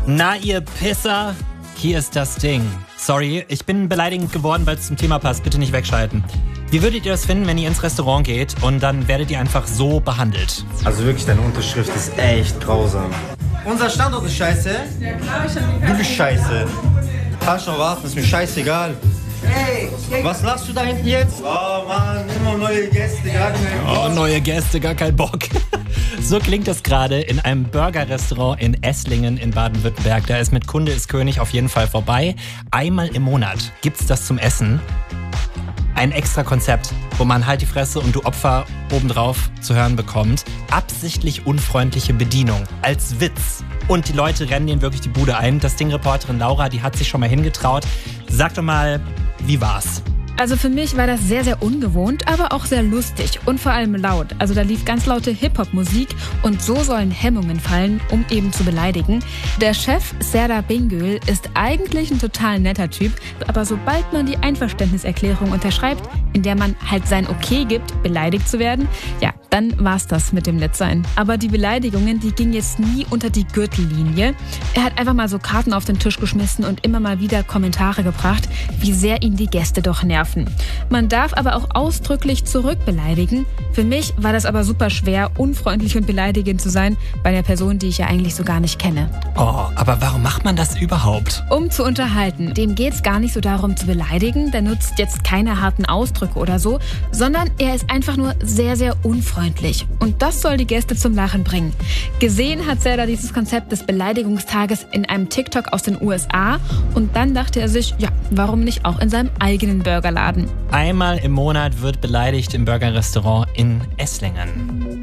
Na, ihr Pisser, hier ist das Ding. Sorry, ich bin beleidigend geworden, weil es zum Thema passt. Bitte nicht wegschalten. Wie würdet ihr das finden, wenn ihr ins Restaurant geht und dann werdet ihr einfach so behandelt? Also wirklich, deine Unterschrift ist echt grausam. Unser Standort ist scheiße. Ja klar, ich hab Du bist scheiße. Kannst noch warten, ist mir scheißegal. Hey, Was lachst du da hinten jetzt? Oh Mann, immer neue Gäste, gar keinen Bock. Oh, neue Gäste, gar kein Bock. So klingt es gerade in einem Burger-Restaurant in Esslingen in Baden-Württemberg. Da ist mit Kunde ist König auf jeden Fall vorbei. Einmal im Monat gibt's das zum Essen. Ein extra Konzept, wo man halt die Fresse und du Opfer obendrauf zu hören bekommt. Absichtlich unfreundliche Bedienung. Als Witz. Und die Leute rennen denen wirklich die Bude ein. Das Ding-Reporterin Laura, die hat sich schon mal hingetraut. Sag doch mal, wie war's? Also für mich war das sehr, sehr ungewohnt, aber auch sehr lustig und vor allem laut. Also da lief ganz laute Hip-Hop-Musik und so sollen Hemmungen fallen, um eben zu beleidigen. Der Chef, Serdar Bingöl, ist eigentlich ein total netter Typ, aber sobald man die Einverständniserklärung unterschreibt, in der man halt sein Okay gibt, beleidigt zu werden, ja, dann war's das mit dem Nettsein. Aber die Beleidigungen, die gingen jetzt nie unter die Gürtellinie. Er hat einfach mal so Karten auf den Tisch geschmissen und immer mal wieder Kommentare gebracht, wie sehr ihn die Gäste doch nerven. Man darf aber auch ausdrücklich zurückbeleidigen. Für mich war das aber super schwer, unfreundlich und beleidigend zu sein bei einer Person, die ich ja eigentlich so gar nicht kenne. Oh, aber warum macht man das überhaupt? Um zu unterhalten. Dem geht's gar nicht so darum zu beleidigen. Der nutzt jetzt keine harten Ausdrücke oder so, sondern er ist einfach nur sehr, sehr unfreundlich. Und das soll die Gäste zum Lachen bringen. Gesehen hat Serdar dieses Konzept des Beleidigungstages in einem TikTok aus den USA und dann dachte er sich, ja, warum nicht auch in seinem eigenen Burgerladen? Einmal im Monat wird beleidigt im Burgerrestaurant in Esslingen.